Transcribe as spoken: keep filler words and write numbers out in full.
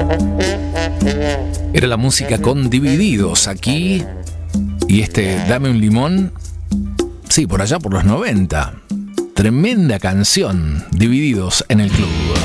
Era la música con Divididos aquí. Y este Dame un limón, sí, por allá por los noventa. Tremenda canción, Divididos en el club.